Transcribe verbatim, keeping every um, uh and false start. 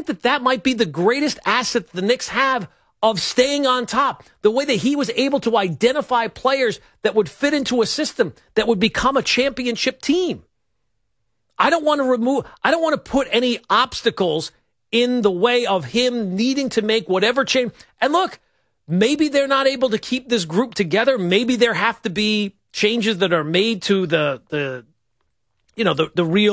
think that that might be the greatest asset the Knicks have of staying on top. The way that he was able to identify players that would fit into a system that would become a championship team. I don't want to remove, I don't want to put any obstacles in the way of him needing to make whatever change. And look, maybe they're not able to keep this group together. Maybe there have to be changes that are made to the, the you know, the, the real